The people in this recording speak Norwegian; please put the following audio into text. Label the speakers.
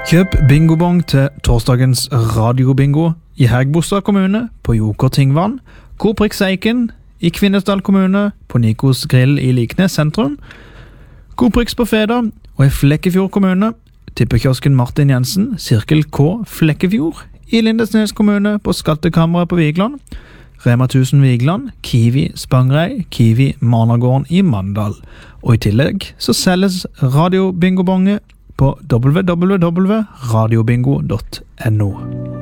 Speaker 1: Kjøp bingobong til torsdagens radiobingo i Hægebostad kommune på Joker Tingvann, Coop Rix Eiken i Kvinesdal kommune på Nikos Grill i Liknes sentrum, Coop Rix på Feda og i Flekkefjord kommune, tippekiosken Martin Jensen, Sirkel K Flekkefjord i Lindesnes kommune på Skattekammeret på Vigland, Rema 1000 Vigland, Kiwi Spangrei, Kiwi Managården i Mandal. Og i tillegg så selges radiobingobonge på www.radiobingo.no.